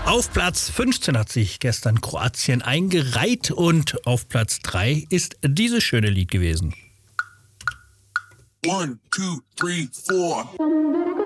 Auf Platz 15 hat sich gestern Kroatien eingereiht und auf Platz 3 ist dieses schöne Lied gewesen. 1, 2, 3, 4.